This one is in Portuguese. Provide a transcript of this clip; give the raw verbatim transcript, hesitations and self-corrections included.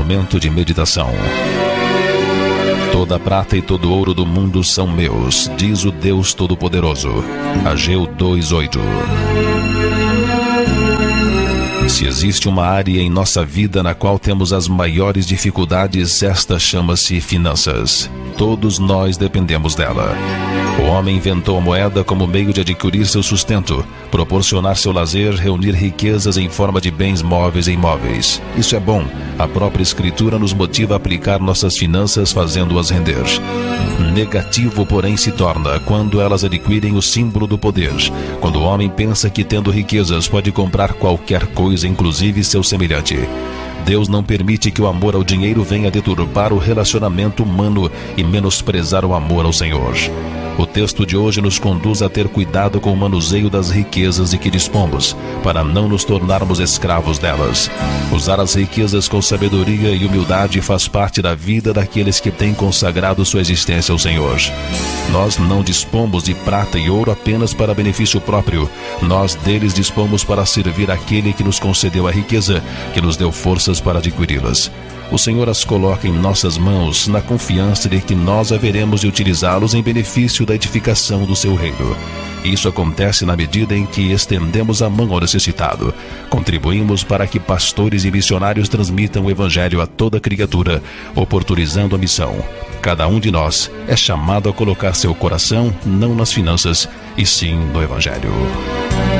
momento de meditação. Toda a prata e todo o ouro do mundo são meus, diz o Deus Todo-Poderoso. Ageu dois, oito. Se existe uma área em nossa vida na qual temos as maiores dificuldades, esta chama-se finanças. Todos nós dependemos dela. O homem inventou a moeda como meio de adquirir seu sustento, proporcionar seu lazer, reunir riquezas em forma de bens móveis e imóveis. Isso é bom. A própria Escritura nos motiva a aplicar nossas finanças fazendo-as render. Negativo, porém, se torna quando elas adquirem o símbolo do poder. Quando o homem pensa que, tendo riquezas, pode comprar qualquer coisa, inclusive seu semelhante. Deus não permite que o amor ao dinheiro venha deturpar o relacionamento humano e menosprezar o amor ao Senhor. O texto de hoje nos conduz a ter cuidado com o manuseio das riquezas de que dispomos, para não nos tornarmos escravos delas. Usar as riquezas com sabedoria e humildade faz parte da vida daqueles que têm consagrado sua existência ao Senhor. Nós não dispomos de prata e ouro apenas para benefício próprio. Nós deles dispomos para servir aquele que nos concedeu a riqueza, que nos deu forças para adquiri-las. O Senhor as coloca em nossas mãos, na confiança de que nós haveremos de utilizá-los em benefício da edificação do seu reino. Isso acontece na medida em que estendemos a mão ao necessitado. Contribuímos para que pastores e missionários transmitam o Evangelho a toda criatura, oportunizando a missão. Cada um de nós é chamado a colocar seu coração não nas finanças, e sim no Evangelho.